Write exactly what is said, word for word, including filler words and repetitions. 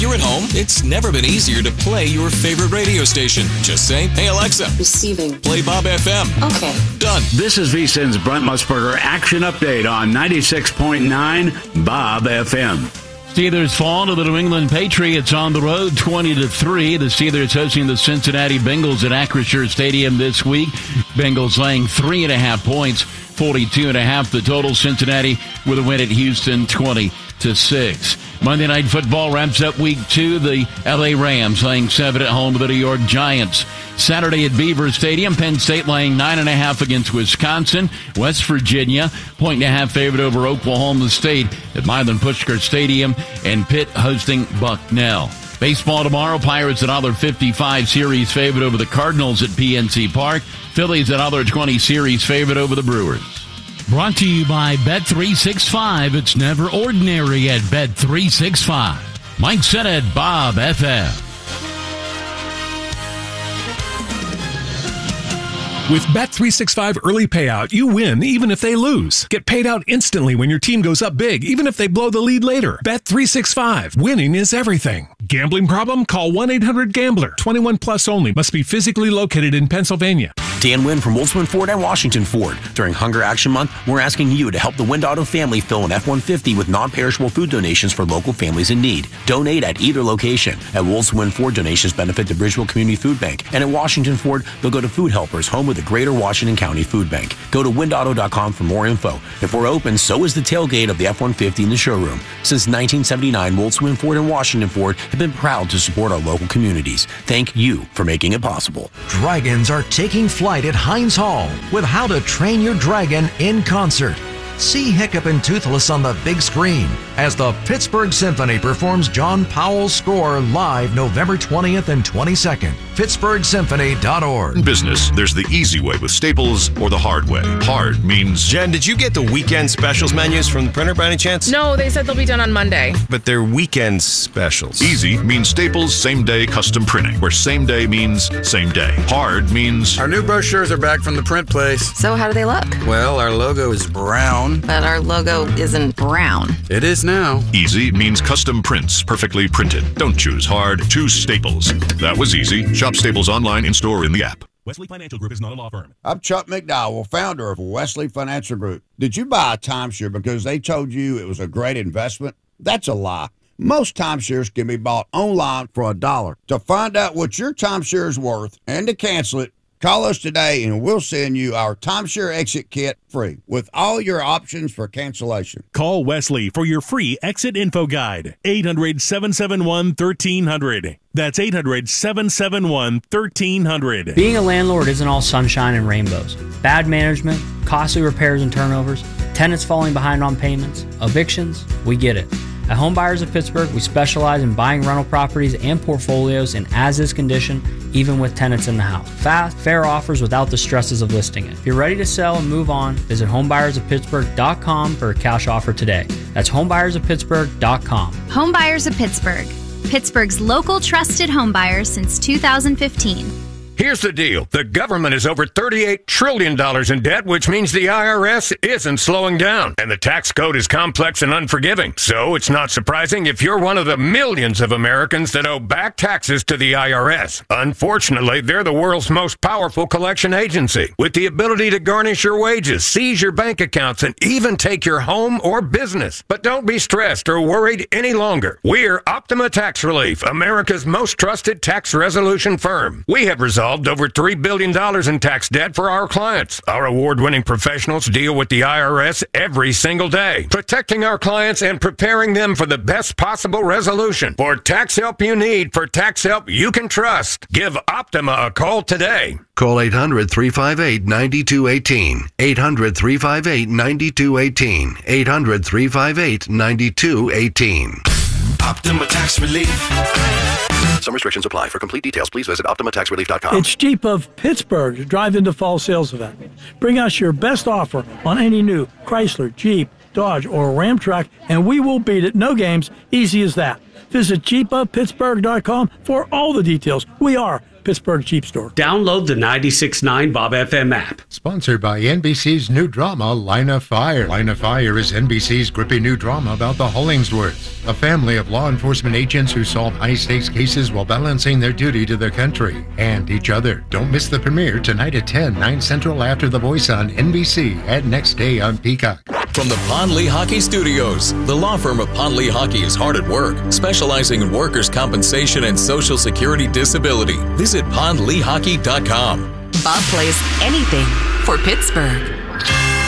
you're at home, it's never been easier to play your favorite radio station. Just say, hey, Alexa. Receiving. Play Bob F M. Okay. Done. This is V S I N's Brent Musburger Action Update on ninety-six point nine Bob F M. Steelers fall to the New England Patriots on the road, twenty to three. The Steelers hosting the Cincinnati Bengals at Acrisure Stadium this week. Bengals laying three and a half points, forty-two and a half the total. Cincinnati with a win at Houston, twenty to six. Monday Night Football wraps up week two. The L A Rams laying seven at home to the New York Giants. Saturday at Beaver Stadium, Penn State laying nine and a half against Wisconsin. West Virginia, point and a half favorite over Oklahoma State at Milan Puskar Stadium, and Pitt hosting Bucknell. Baseball tomorrow, Pirates at one dollar fifty-five series favorite over the Cardinals at P N C Park. Phillies at one dollar twenty series favorite over the Brewers. Brought to you by Bet three sixty-five. It's never ordinary at Bet three sixty-five. Mike Sennett, Bob F M. With Bet three sixty-five Early Payout, you win even if they lose. Get paid out instantly when your team goes up big, even if they blow the lead later. Bet three sixty-five. Winning is everything. Gambling problem? Call one eight hundred gambler. twenty-one plus only. Must be physically located in Pennsylvania. Dan Wynn from Wolfsman Ford and Washington Ford. During Hunger Action Month, we're asking you to help the Wind Auto family fill an F one fifty with non-perishable food donations for local families in need. Donate at either location. At Wolfsman Ford, donations benefit the Bridgeville Community Food Bank. And at Washington Ford, they'll go to Food Helpers, home of the Greater Washington County Food Bank. Go to wind auto dot com for more info. If we're open, so is the tailgate of the F one fifty in the showroom. Since nineteen seventy-nine, Wolfsman Ford and Washington Ford have been proud to support our local communities. Thank you for making it possible. Dragons are taking flight at Heinz Hall with How to Train Your Dragon in concert. See Hiccup and Toothless on the big screen as the Pittsburgh Symphony performs John Powell's score live November twentieth and twenty-second. Pittsburgh Symphony dot org. In business, there's the easy way with Staples or the hard way. Hard means... Jen, did you get the weekend specials menus from the printer by any chance? No, they said they'll be done on Monday. But they're weekend specials. Easy means Staples same-day custom printing, where same day means same day. Hard means... Our new brochures are back from the print place. So how do they look? Well, our logo is brown. But our logo isn't brown. It is now. Easy means custom prints, perfectly printed. Don't choose hard, choose Staples. That was easy. Shop Staples online, in-store, in the app. Wesley Financial Group is not a law firm. I'm Chuck McDowell, founder of Wesley Financial Group. Did you buy a timeshare because they told you it was a great investment? That's a lie. Most timeshares can be bought online for a dollar. To find out what your timeshare is worth and to cancel it, call us today and we'll send you our timeshare exit kit free with all your options for cancellation. Call Wesley for your free exit info guide. eight hundred, seven seven one, one three zero zero. That's eight hundred, seven seven one, one three zero zero. Being a landlord isn't all sunshine and rainbows. Bad management, costly repairs and turnovers, tenants falling behind on payments, evictions, we get it. At Homebuyers of Pittsburgh, we specialize in buying rental properties and portfolios in as-is condition, even with tenants in the house. Fast, fair offers without the stresses of listing it. If you're ready to sell and move on, visit homebuyers of pittsburgh dot com for a cash offer today. That's homebuyers of pittsburgh dot com. Homebuyers of Pittsburgh, Pittsburgh's local trusted homebuyers since two thousand fifteen. Here's the deal. The government is over thirty-eight trillion dollars in debt, which means the I R S isn't slowing down. And the tax code is complex and unforgiving. So it's not surprising if you're one of the millions of Americans that owe back taxes to the I R S. Unfortunately, they're the world's most powerful collection agency, with the ability to garnish your wages, seize your bank accounts, and even take your home or business. But don't be stressed or worried any longer. We're Optima Tax Relief, America's most trusted tax resolution firm. We have resolved over three billion dollars in tax debt for our clients. Our award-winning professionals deal with the I R S every single day, protecting our clients and preparing them for the best possible resolution. For tax help you need, for tax help you can trust, give Optima a call today. Call eight hundred, three five eight, nine two one eight. eight hundred, three five eight, nine two one eight. eight hundred, three five eight, nine two one eight. Optima Tax Relief. Some restrictions apply. For complete details, please visit optima tax relief dot com. It's Jeep of Pittsburgh to drive into fall sales event. Bring us your best offer on any new Chrysler, Jeep, Dodge, or Ram truck, and we will beat it. No games. Easy as that. Visit jeep of pittsburgh dot com for all the details. We are Pittsburgh Jeep Store. Download the ninety-six point nine Bob F M app. Sponsored by N B C's new drama, Line of Fire. Line of Fire is N B C's gripping new drama about the Hollingsworths, a family of law enforcement agents who solve high-stakes cases while balancing their duty to their country and each other. Don't miss the premiere tonight at ten, nine Central after The Voice on N B C and next day on Peacock. From the Pond Lee Hockey Studios, the law firm of Pond Lee Hockey is hard at work, specializing in workers' compensation and Social Security disability. Visit pond lee hockey dot com. Bob plays anything for Pittsburgh.